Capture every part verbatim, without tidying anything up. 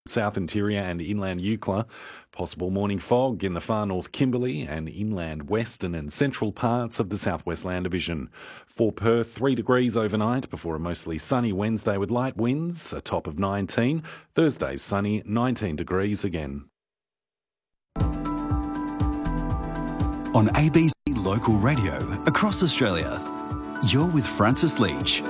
South Interior and inland Eucla. Possible morning fog in the far north Kimberley and inland western and central parts of the southwest land division. For Perth, three degrees overnight before a mostly sunny Wednesday with light winds, a top of nineteen. Thursday sunny, nineteen degrees again. On A B C Local Radio across Australia, you're with Francis Leach.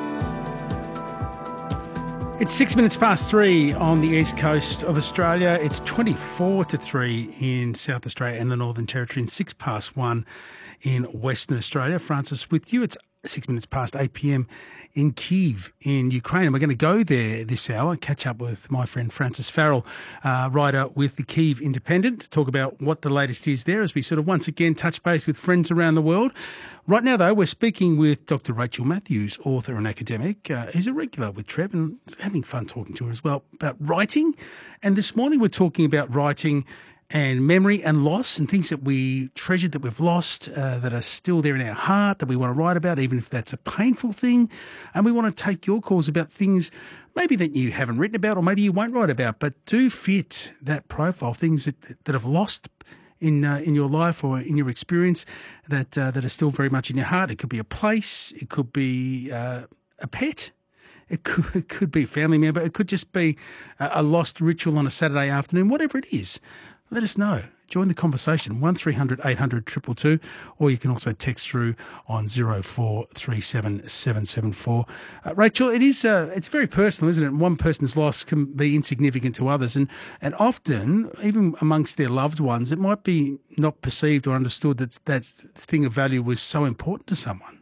It's six minutes past three on the east coast of Australia. It's twenty-four to three in South Australia and the Northern Territory, and six past one in Western Australia. Francis, with you, it's six minutes past eight p.m. in Kyiv in Ukraine. And we're going to go there this hour, catch up with my friend Francis Farrell, uh, writer with the Kyiv Independent, to talk about what the latest is there as we sort of once again touch base with friends around the world. Right now, though, we're speaking with Doctor Rachel Matthews, author and academic, uh, who's a regular with Trev and having fun talking to her as well about writing. And this morning we're talking about writing and memory and loss and things that we treasured that we've lost, uh, that are still there in our heart, that we want to write about, even if that's a painful thing. And we want to take your calls about things maybe that you haven't written about or maybe you won't write about, but do fit that profile, things that, that have lost in uh, in your life or in your experience that uh, that are still very much in your heart. It could be a place, it could be uh, a pet, it could, it could be a family member, it could just be a, a lost ritual on a Saturday afternoon, whatever it is. Let us know. Join the conversation, one three hundred eight hundred two two two, or you can also text through on zero four three seven seven seven four. Uh, Rachel, it is, uh, it's very personal, isn't it? One person's loss can be insignificant to others, and, and often, even amongst their loved ones, it might be not perceived or understood that that thing of value was so important to someone.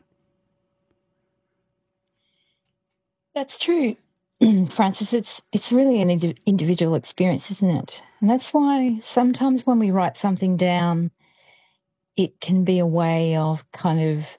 That's true, Francis. It's it's really an indi- individual experience, isn't it? And that's why sometimes when we write something down, it can be a way of kind of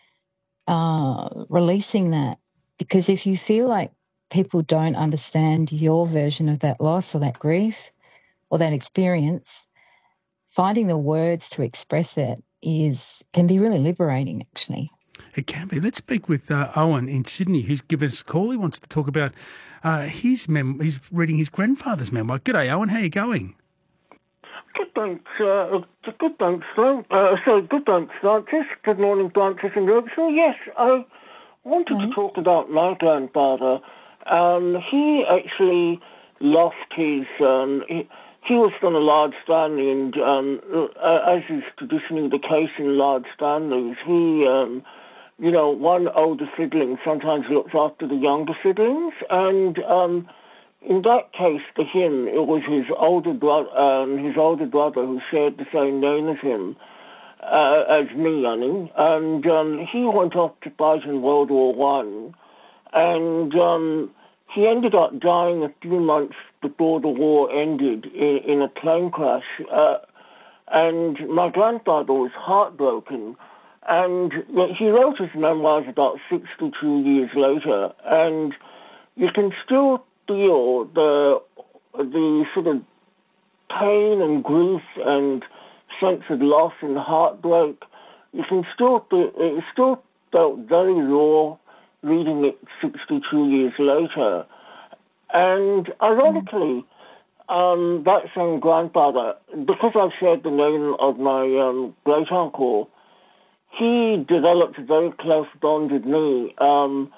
uh, releasing that. Because if you feel like people don't understand your version of that loss or that grief or that experience, finding the words to express it is can be really liberating, actually. It can be. Let's speak with uh, Owen in Sydney, who's given us a call. He wants to talk about uh, his mem. He's reading his grandfather's memoir. G'day, Owen. How are you going? Good, thanks. Uh, good, thanks. Uh, so, good, thanks, Francis. Good morning, Francis and Rachel. Yes, I wanted mm-hmm. to talk about my grandfather. Um, he actually lost his. Um, he, He was from a large family, and um, uh, as is traditionally the case in large families, he, um, you know, one older sibling sometimes looks after the younger siblings, and um, in that case, for him, it was his older brother, um, his older brother who shared the same name as him, uh, as me, I mean, and um, he went off to fight in World War One, and um, he ended up dying a few months before the war ended in, in a plane crash. Uh, and my grandfather was heartbroken. And he wrote his memoirs about sixty-two years later. And you can still feel the the sort of pain and grief and sense of loss and heartbreak. You can still feel, it still felt very raw reading it sixty-two years later. And ironically, um, that same grandfather, because I've shared the name of my um, great-uncle, he developed a very close bond with me. Um,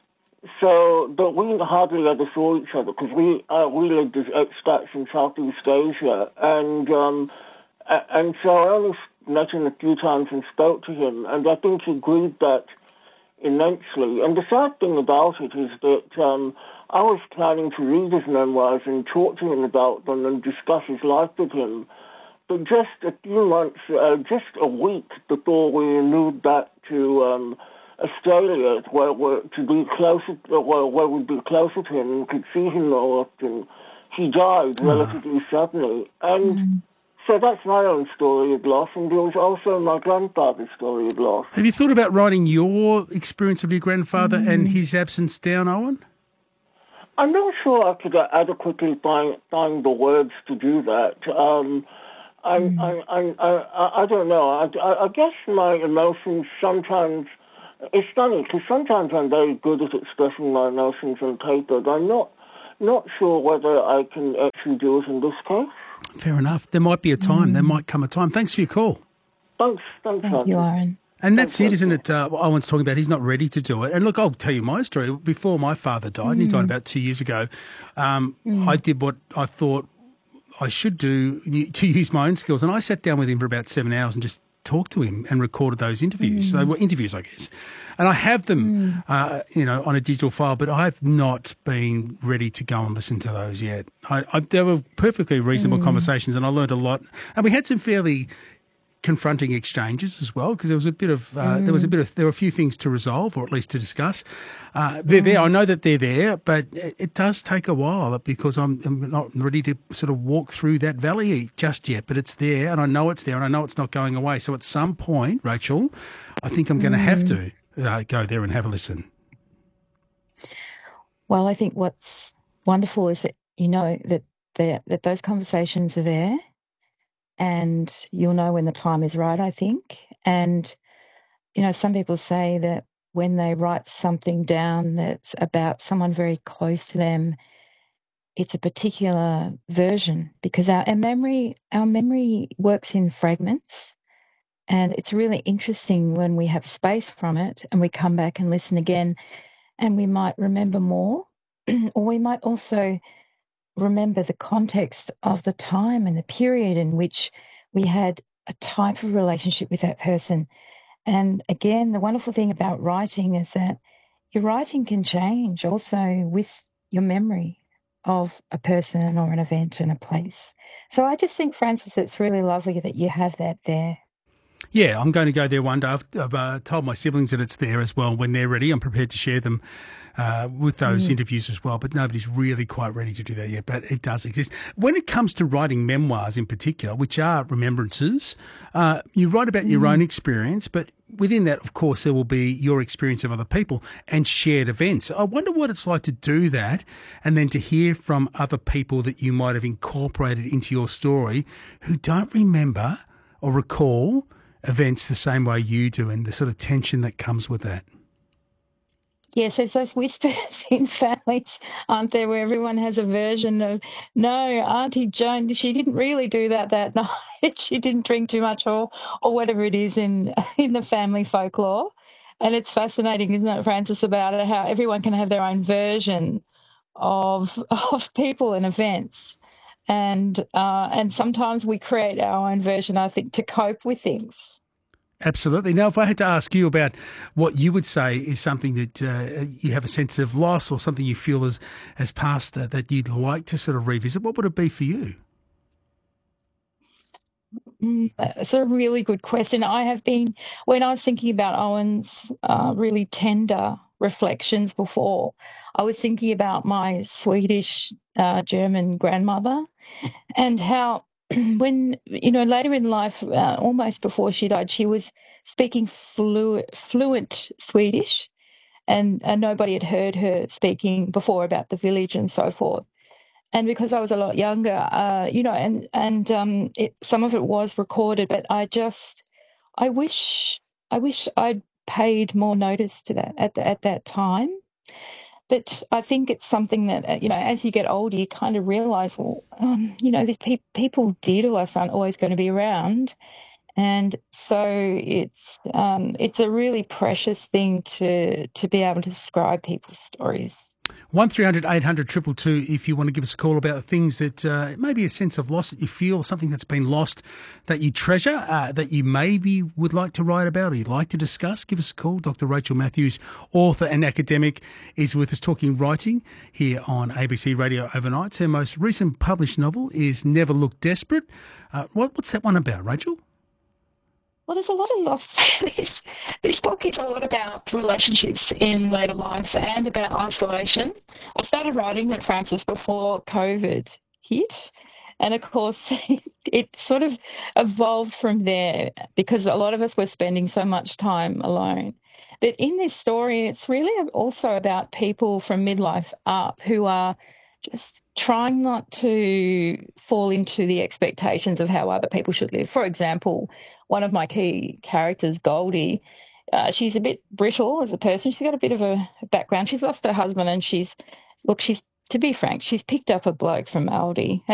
so, but we hardly ever saw each other because we uh, we lived as expats in Southeast Asia. And, um, and so I only met him a few times and spoke to him. And I think he grieved that immensely. And the sad thing about it is that um, I was planning to read his memoirs and talk to him about them and discuss his life with him. But just a few months, uh, just a week before we moved back to um, Australia, where we're, to be closer, where, where we'd be closer to him and could see him more often, he died relatively uh. suddenly. And mm-hmm. So that's my own story of loss, and there was also my grandfather's story of loss. Have you thought about writing your experience of your grandfather mm. and his absence down, Owen? I'm not sure I could adequately find, find the words to do that. Um, I, mm. I, I, I, I don't know. I, I guess my emotions sometimes... It's funny, because sometimes I'm very good at expressing my emotions on paper, but I'm not not sure whether I can actually do it in this case. Fair enough. There might be a time. Mm. There might come a time. Thanks for your call. Thanks. Thanks, Thank you, Aaron. And that's Thanks, it, isn't it? Uh, Owen's talking about he's not ready to do it. And look, I'll tell you my story. Before my father died, mm. and he died about two years ago, um, mm. I did what I thought I should do to use my own skills. And I sat down with him for about seven hours and just talked to him and recorded those interviews. Mm. So they were interviews, I guess. And I have them, mm. uh, you know, on a digital file, but I've not been ready to go and listen to those yet. I, I, they were perfectly reasonable mm. conversations, and I learned a lot. And we had some fairly confronting exchanges as well, because there was a bit of uh, mm. there was a bit of there were a few things to resolve, or at least to discuss. Uh, they're mm. there. I know that they're there, but it, it does take a while because I'm, I'm not ready to sort of walk through that valley just yet. But it's there, and I know it's there, and I know it's not going away. So at some point, Rachel, I think I'm going to mm. have to uh, go there and have a listen. Well, I think what's wonderful is that you know that that those conversations are there. And you'll know when the time is right, I think. And, you know, some people say that when they write something down that's about someone very close to them, it's a particular version, because our, our memory, our memory works in fragments. And it's really interesting when we have space from it and we come back and listen again, and we might remember more, or we might also remember the context of the time and the period in which we had a type of relationship with that person. And again, the wonderful thing about writing is that your writing can change also with your memory of a person or an event and a place. So I just think, Francis, it's really lovely that you have that there. Yeah, I'm going to go there one day. I've, I've uh, told my siblings that it's there as well. When they're ready, I'm prepared to share them uh, with those mm. interviews as well. But nobody's really quite ready to do that yet. But it does exist. When it comes to writing memoirs in particular, which are remembrances, uh, you write about mm. your own experience, but within that, of course, there will be your experience of other people and shared events. I wonder what it's like to do that and then to hear from other people that you might have incorporated into your story who don't remember or recall events the same way you do, and the sort of tension that comes with that. Yes, it's those whispers in families, aren't there, where everyone has a version of, no, Auntie Joan, she didn't really do that that night. She didn't drink too much, or or whatever it is in in the family folklore. And it's fascinating, isn't it, Francis, about it, how everyone can have their own version of of people and events. And uh, and sometimes we create our own version, I think, to cope with things. Absolutely. Now, if I had to ask you about what you would say is something that uh, you have a sense of loss, or something you feel has, has passed uh, that you'd like to sort of revisit, what would it be for you? Mm, it's a really good question. I have been, when I was thinking about Owen's uh, really tender reflections before, I was thinking about my Swedish uh, German grandmother, and how when, you know, later in life, uh, almost before she died, she was speaking fluent, fluent Swedish, and, and nobody had heard her speaking before about the village and so forth. And because I was a lot younger, uh, you know, and, and um, it, some of it was recorded, but I just, I wish, I wish I'd paid more notice to that at the, at that time. But I think it's something that, you know, as you get older, you kind of realise, well, um, you know, these pe- people dear to us aren't always going to be around. And so it's um, it's a really precious thing to to be able to describe people's stories. one three hundred eight hundred two two two if you want to give us a call about the things that uh, maybe a sense of loss that you feel, something that's been lost that you treasure, uh, that you maybe would like to write about or you'd like to discuss. Give us a call. Doctor Rachel Matthews, author and academic, is with us talking writing here on A B C Radio Overnight. Her most recent published novel is Never Look Desperate. Uh, what, what's that one about, Rachel? Well, there's a lot of loss. this, this book is a lot about relationships in later life and about isolation. I started writing it, Francis, before COVID hit. And, of course, it sort of evolved from there because a lot of us were spending so much time alone. But in this story, it's really also about people from midlife up who are just trying not to fall into the expectations of how other people should live. For example, one of my key characters, Goldie, uh, she's a bit brittle as a person. She's got a bit of a background. She's lost her husband and she's, look, she's to be frank, she's picked up a bloke from Aldi